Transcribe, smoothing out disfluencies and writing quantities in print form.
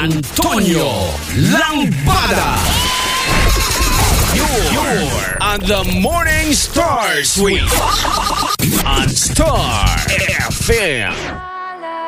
Antonio Lambada. You're on the Morning Star Suite on Star FM.